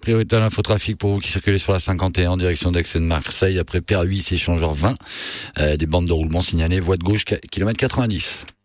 priorité à l'infotrafic pour vous qui circulez sur la 51 en direction d'Aix et de Marseille. Après Perhuis, échangeur 20. Des bandes de roulement signalées, voie de gauche, kilomètre 90.